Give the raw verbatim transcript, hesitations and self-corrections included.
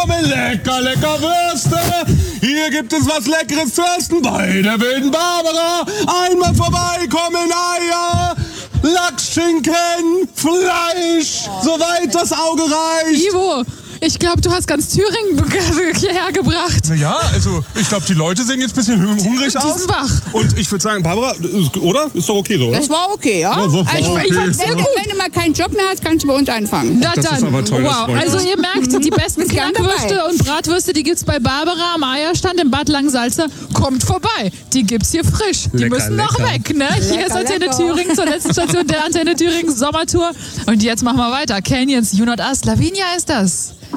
vorbeikommen. Lecker, lecker Würste. Hier gibt es was Leckeres zu essen bei der wilden Barbara. Einmal vorbeikommen, Eier, Lachs, Schinken, Fleisch, soweit das Auge reicht. Ivo, ich glaube, du hast ganz Thüringen hergebracht. Ja, also ich glaube, die Leute sehen jetzt ein bisschen hungrig aus. Die sind wach. Und ich würde sagen, Barbara, oder? Ist doch okay so, oder? Das war okay, ja? Ja, so, Also, okay. ich fand's sehr gut. Wenn du mal keinen Job mehr hast, kannst du bei uns anfangen. Na Das dann, ist aber toll, das wow. freut Also mich. ihr merkt, die besten Gern Knackwürste dabei. und Bratwürste, die gibt's bei Barbara am Eierstand im Bad Langensalza. Kommt vorbei, die gibt's hier frisch. Die Lecker, müssen noch lecker. weg, ne? Hier Lecker, ist Antenne lecker. Thüringen zur letzten Station der Antenne Thüringen Sommertour. Und jetzt machen wir weiter. Canyons, You Not Us, Lavinia ist das.